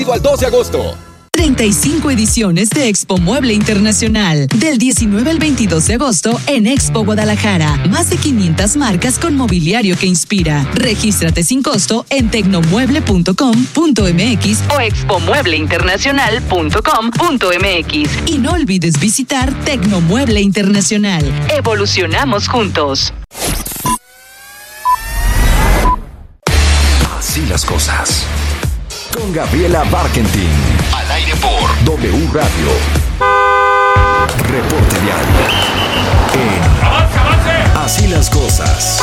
válido al 2 de agosto. 35 ediciones de Expo Mueble Internacional, del 19 al 22 de agosto en Expo Guadalajara. Más de 500 marcas con mobiliario que inspira. Regístrate sin costo en tecnomueble.com.mx o expomuebleinternacional.com.mx. Y no olvides visitar Tecnomueble Internacional. Evolucionamos juntos. Así las cosas. Con Gabriela Barkentin. Al aire por W Radio. Reporte vial. ¡Avance! Así las cosas.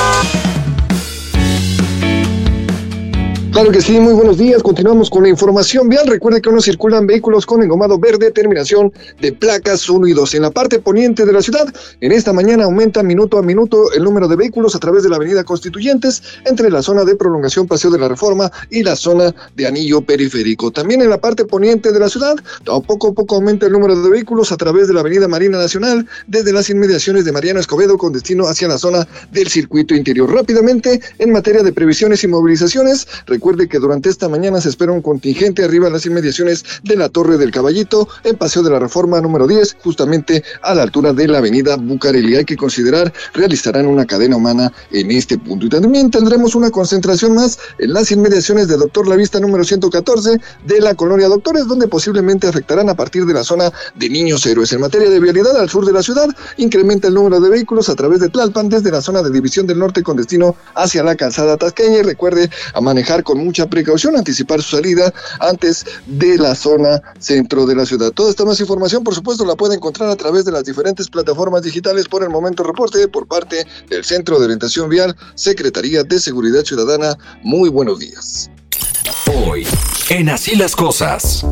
Claro que sí, muy buenos días. Continuamos con la información vial. Recuerde que aún no circulan vehículos con engomado verde, terminación de placas 1 y 2. En la parte poniente de la ciudad, en esta mañana aumenta minuto a minuto el número de vehículos a través de la avenida Constituyentes, entre la zona de prolongación Paseo de la Reforma y la zona de Anillo Periférico. También en la parte poniente de la ciudad, poco a poco aumenta el número de vehículos a través de la avenida Marina Nacional, desde las inmediaciones de Mariano Escobedo con destino hacia la zona del circuito interior. Rápidamente, en materia de previsiones y movilizaciones, recuerde que durante esta mañana se espera un contingente arriba a las inmediaciones de la Torre del Caballito, en Paseo de la Reforma número 10, justamente a la altura de la avenida Bucareli. Hay que considerar, realizarán una cadena humana en este punto. Y también tendremos una concentración más en las inmediaciones de Doctor Lavista número 114 de la colonia Doctores, donde posiblemente afectarán a partir de la zona de Niños Héroes. En materia de vialidad, al sur de la ciudad, incrementa el número de vehículos a través de Tlalpan, desde la zona de División del Norte con destino hacia la calzada tasqueña. Y recuerde a manejar con mucha precaución, anticipar su salida antes de la zona centro de la ciudad. Toda esta más información, por supuesto, la puede encontrar a través de las diferentes plataformas digitales. Por el momento, reporte por parte del Centro de Orientación Vial, Secretaría de Seguridad Ciudadana. Muy buenos días. Hoy, en Así las Cosas.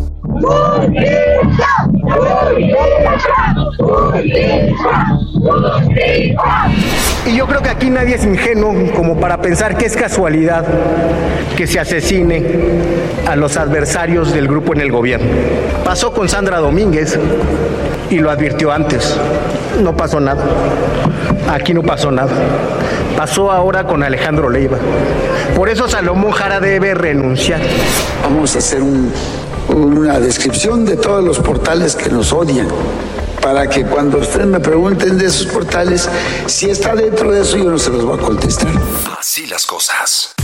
Y yo creo que aquí nadie es ingenuo como para pensar que es casualidad que se asesine a los adversarios del grupo en el gobierno. Pasó con Sandra Domínguez y lo advirtió antes. No pasó nada. Aquí no pasó nada. Pasó ahora con Alejandro Leiva. Por eso Salomón Jara debe renunciar. Vamos a hacer una descripción de todos los portales que nos odian, para que cuando ustedes me pregunten de esos portales, si está dentro de eso, yo no se los voy a contestar. Así las cosas.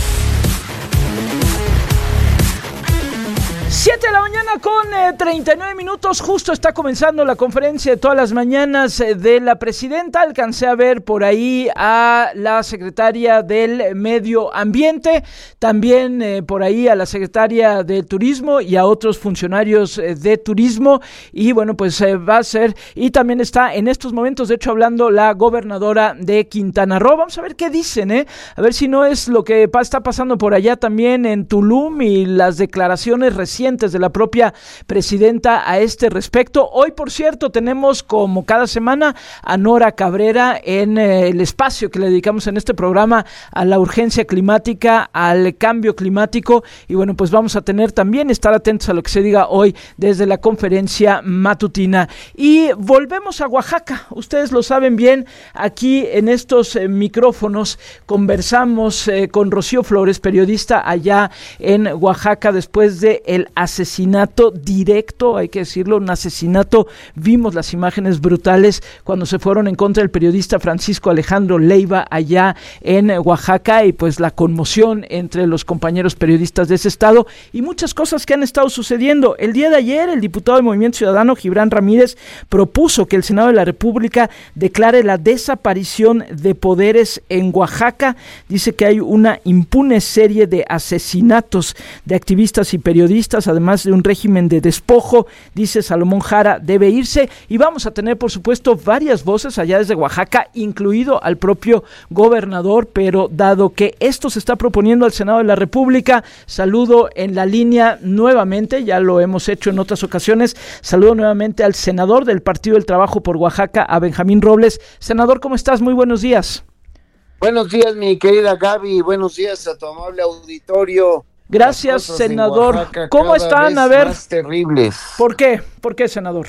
7 de la mañana con 39 minutos, justo está comenzando la conferencia de todas las mañanas de la presidenta. Alcancé a ver por ahí a la secretaria del Medio Ambiente, también por ahí a la secretaria de Turismo y a otros funcionarios de Turismo. Y bueno, pues va a ser, y también está en estos momentos, de hecho, hablando la gobernadora de Quintana Roo. Vamos a ver qué dicen, a ver si no es lo que está pasando por allá también en Tulum y las declaraciones recientes de la propia presidenta a este respecto. Hoy, por cierto, tenemos como cada semana a Nora Cabrera en el espacio que le dedicamos en este programa a la urgencia climática, al cambio climático, y bueno, pues vamos a tener también, estar atentos a lo que se diga hoy desde la conferencia matutina. Y volvemos a Oaxaca, ustedes lo saben bien, aquí en estos micrófonos conversamos con Rocío Flores, periodista allá en Oaxaca, después de el asesinato directo, hay que decirlo, un asesinato. Vimos las imágenes brutales cuando se fueron en contra del periodista Francisco Alejandro Leiva allá en Oaxaca, y pues la conmoción entre los compañeros periodistas de ese estado y muchas cosas que han estado sucediendo. El día de ayer, el diputado del Movimiento Ciudadano, Gibran Ramírez, propuso que el Senado de la República declare la desaparición de poderes en Oaxaca. Dice que hay una impune serie de asesinatos de activistas y periodistas, además de un régimen de despojo. Dice Salomón Jara debe irse, y vamos a tener, por supuesto, varias voces allá desde Oaxaca, incluido al propio gobernador, pero dado que esto se está proponiendo al Senado de la República, saludo en la línea nuevamente, ya lo hemos hecho en otras ocasiones, saludo nuevamente al senador del Partido del Trabajo por Oaxaca, a Benjamín Robles. Senador, ¿cómo estás? Muy buenos días. Buenos días, mi querida Gaby, buenos días a tu amable auditorio. Gracias, senador. ¿Cómo están? A ver. Más terribles. ¿Por qué? ¿Por qué, senador?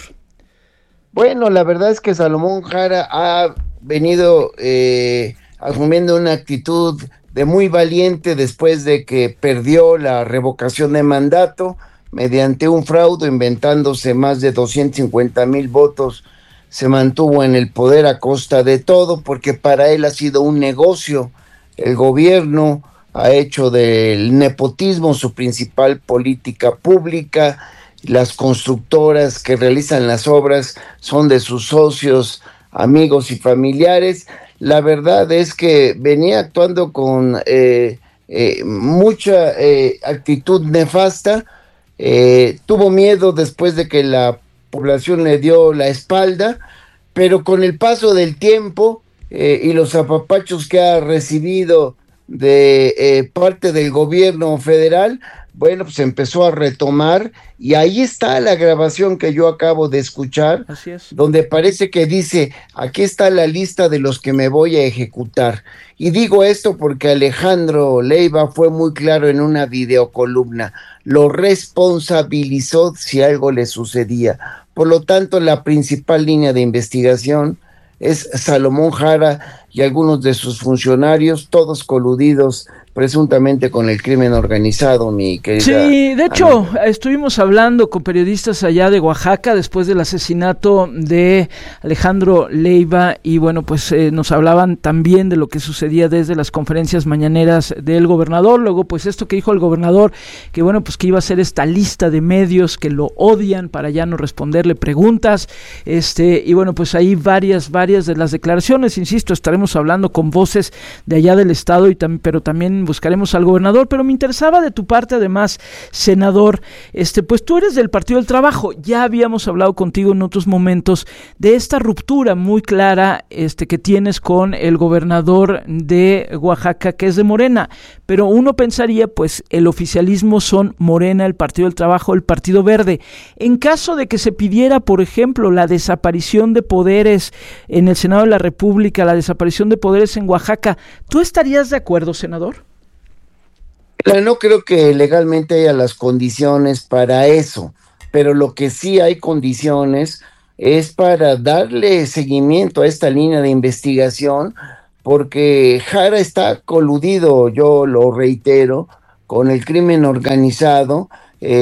Bueno, la verdad es que Salomón Jara ha venido asumiendo una actitud de muy valiente después de que perdió la revocación de mandato, mediante un fraude, inventándose más de 250,000 votos, se mantuvo en el poder a costa de todo, porque para él ha sido un negocio. El gobierno ha hecho del nepotismo su principal política pública. Las constructoras que realizan las obras son de sus socios, amigos y familiares. La verdad es que venía actuando con mucha actitud nefasta. Tuvo miedo después de que la población le dio la espalda, pero con el paso del tiempo y los apapachos que ha recibido de parte del gobierno federal, bueno, pues empezó a retomar, y ahí está la grabación que yo acabo de escuchar, Así es. donde parece que dice: aquí está la lista de los que me voy a ejecutar. Y digo esto porque Alejandro Leiva fue muy claro en una videocolumna, lo responsabilizó si algo le sucedía. Por lo tanto, la principal línea de investigación es Salomón Jara y algunos de sus funcionarios, todos coludidos presuntamente con el crimen organizado, mi querida. Sí, de hecho, estuvimos hablando con periodistas allá de Oaxaca después del asesinato de Alejandro Leiva, y bueno, pues nos hablaban también de lo que sucedía desde las conferencias mañaneras del gobernador. Luego, pues esto que dijo el gobernador, que bueno, pues que iba a hacer esta lista de medios que lo odian para ya no responderle preguntas, y bueno, pues ahí varias de las declaraciones. Insisto, estaremos hablando con voces de allá del estado, pero también buscaremos al gobernador. Pero me interesaba de tu parte, además, senador, pues tú eres del Partido del Trabajo. Ya habíamos hablado contigo en otros momentos de esta ruptura muy clara que tienes con el gobernador de Oaxaca, que es de Morena, pero uno pensaría, pues el oficialismo son Morena, el Partido del Trabajo, el Partido Verde. En caso de que se pidiera, por ejemplo, la desaparición de poderes en el Senado de la República, la desaparición de poderes en Oaxaca, ¿tú estarías de acuerdo, senador? No creo que legalmente haya las condiciones para eso, pero lo que sí hay condiciones es para darle seguimiento a esta línea de investigación, porque Jara está coludido, yo lo reitero, con el crimen organizado.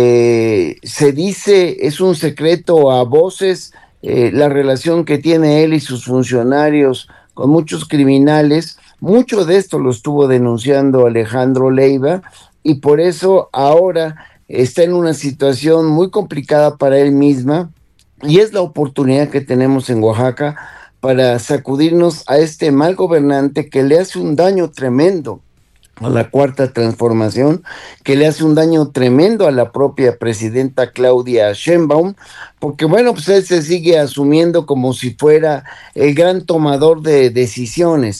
Se dice, es un secreto a voces, la relación que tiene él y sus funcionarios con muchos criminales. Mucho de esto lo estuvo denunciando Alejandro Leiva, y por eso ahora está en una situación muy complicada para él misma, y es la oportunidad que tenemos en Oaxaca para sacudirnos a este mal gobernante que le hace un daño tremendo a la Cuarta Transformación, que le hace un daño tremendo a la propia presidenta Claudia Sheinbaum, porque bueno, pues él se sigue asumiendo como si fuera el gran tomador de decisiones.